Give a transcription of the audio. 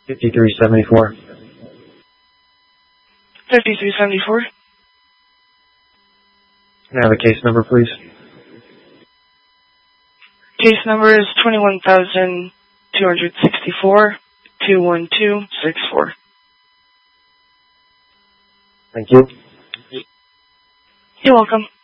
5374. 5374. Can I have a case number, please? Case number is 21,264 21264. Thank you. You're welcome.